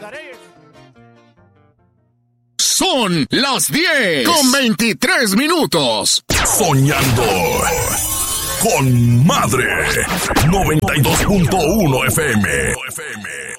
Son las 10:23. Soñando con Madre. 92.1 FM.